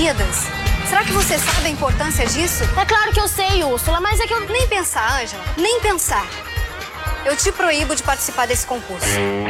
vidas. Será que você sabe a importância disso? É claro que eu sei, Úrsula, mas é que eu... Nem pensar, Ângela, nem pensar. Eu te proíbo de participar desse concurso.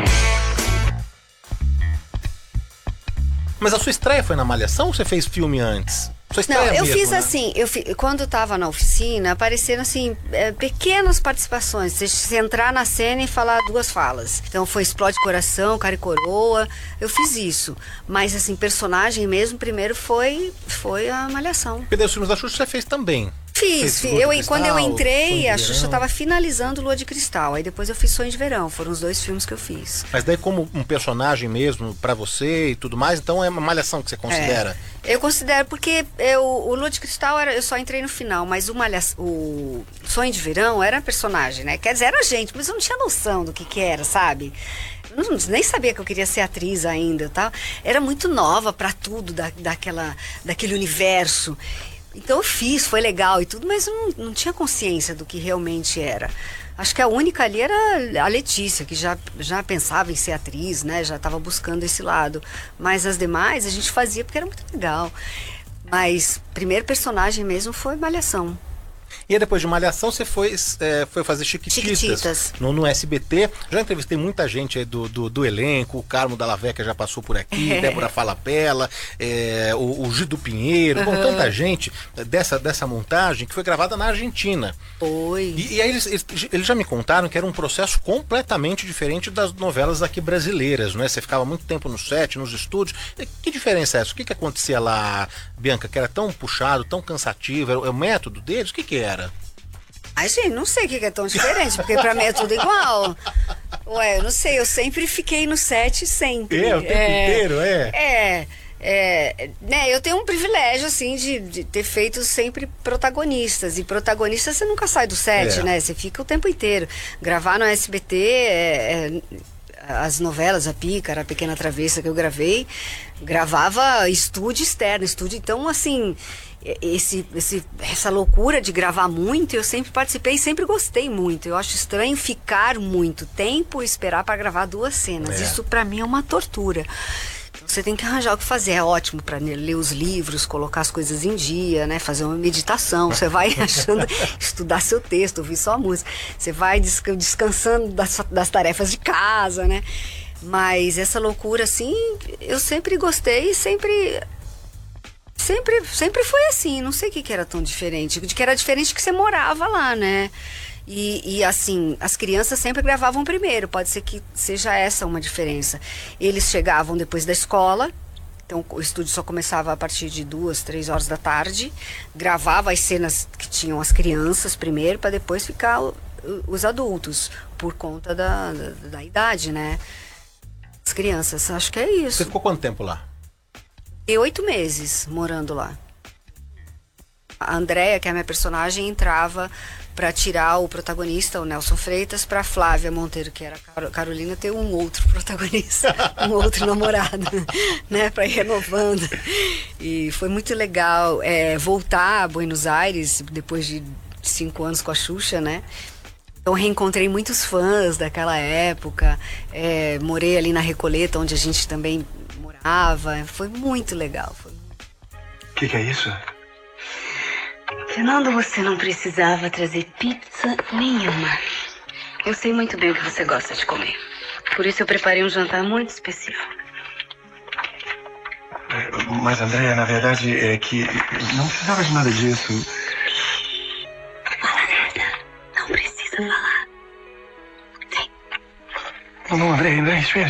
Mas a sua estreia foi na Malhação ou você fez filme antes? Sua estreia Não, eu mesmo, fiz né? assim, quando eu tava na oficina, apareceram assim, pequenas participações. Você entrar na cena e falar 2 falas. Então foi Explode Coração, Cara e Coroa, eu fiz isso. Mas assim, personagem mesmo, primeiro foi a Malhação. Porque daí os filmes da Xuxa você fez também. Fiz. Fez Lua de Cristal, Quando eu Sonho entrei, de a Xuxa Verão. estava finalizando Lua de Cristal. Aí depois eu fiz Sonho de Verão. Foram os 2 filmes que eu fiz. Mas daí como um personagem mesmo pra você e tudo mais, então é uma Malhação que você considera? Eu considero, porque o Lua de Cristal eu só entrei no final, mas o Sonho de Verão era personagem, né? Quer dizer, era gente, mas eu não tinha noção do que era, sabe? Eu nem sabia que eu queria ser atriz ainda, tá? Era muito nova pra tudo daquele universo. Então eu fiz, foi legal e tudo, mas eu não tinha consciência do que realmente era. Acho que a única ali era a Letícia, que já pensava em ser atriz, né? Já estava buscando esse lado. Mas as demais a gente fazia porque era muito legal. Mas primeiro personagem mesmo foi Malhação. E aí depois de Malhação você foi fazer Chiquititas. No SBT. Já entrevistei muita gente aí do elenco, o Carmo Dalla Vecchia já passou por aqui, Débora Falabella, o Gido Pinheiro, bom, tanta gente dessa montagem que foi gravada na Argentina. Foi. E aí eles já me contaram que era um processo completamente diferente das novelas aqui brasileiras, né? Você ficava muito tempo no set, nos estúdios. Que diferença é essa? O que acontecia lá, Bianca, que era tão puxado, tão cansativo? Era o método deles? O que era? Ai, gente, não sei o que é tão diferente, porque pra mim é tudo igual. Ué, eu não sei, eu sempre fiquei no set, sempre. O tempo inteiro, né, eu tenho um privilégio, assim, de ter feito sempre protagonistas. E protagonista você nunca sai do set, né? Você fica o tempo inteiro. Gravar no SBT, as novelas, a Pícara, a Pequena Travessa que eu gravava estúdio externo, então, assim... essa loucura de gravar muito, eu sempre participei e sempre gostei muito. Eu acho estranho ficar muito tempo e esperar para gravar 2 cenas. Isso para mim é uma tortura. Então, você tem que arranjar o que fazer. É ótimo para ler os livros, colocar as coisas em dia, né? Fazer uma meditação. Você vai achando, estudar seu texto, ouvir só música. Você vai descansando das tarefas de casa, né? Mas essa loucura, assim, eu sempre gostei e sempre foi assim, não sei o que era tão diferente. De que era diferente que você morava lá, né? E assim, as crianças sempre gravavam primeiro, pode ser que seja essa uma diferença. Eles chegavam depois da escola, então o estúdio só começava a partir de 2, 3 horas da tarde, gravava as cenas que tinham as crianças primeiro, para depois ficar os adultos, por conta da idade, né? As crianças, acho que é isso. Você ficou quanto tempo lá? E 8 meses morando lá. A Andréia, que é a minha personagem, entrava para tirar o protagonista, o Nelson Freitas, para Flávia Monteiro, que era a Carolina, ter um outro protagonista, um outro namorado, né, para ir renovando. E foi muito legal voltar a Buenos Aires depois de 5 anos com a Xuxa, né? Então reencontrei muitos fãs daquela época, morei ali na Recoleta, onde a gente também morava, foi muito legal. O que é isso? Fernando, você não precisava trazer pizza nenhuma. Eu sei muito bem o que você gosta de comer. Por isso eu preparei um jantar muito especial. Mas, Andréia, na verdade é que não precisava de nada disso. Não fala nada. Não precisa falar. Sim. Não, Andréia, espera.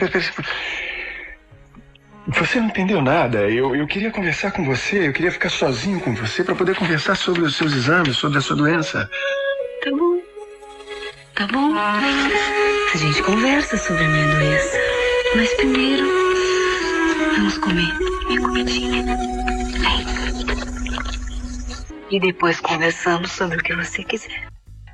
Você não entendeu nada. Eu queria conversar com você, eu queria ficar sozinho com você para poder conversar sobre os seus exames, sobre a sua doença. Tá bom. Tá bom. A gente conversa sobre a minha doença. Mas primeiro, vamos comer minha comidinha. Vem. E depois conversamos sobre o que você quiser.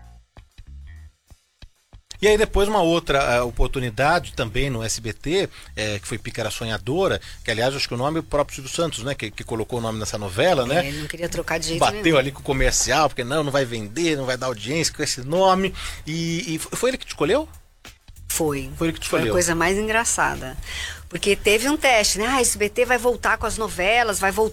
E aí depois uma outra oportunidade também no SBT, que foi Pícara Sonhadora, que aliás acho que o nome é o próprio Silvio Santos, né, que colocou o nome nessa novela, né? Ele não queria trocar de jeito Bateu nenhum. ali com o comercial, porque não vai vender, não vai dar audiência com esse nome. E foi ele que te escolheu? Foi ele que te escolheu. Foi a coisa mais engraçada. Porque teve um teste, né? A SBT vai voltar com as novelas, vai voltar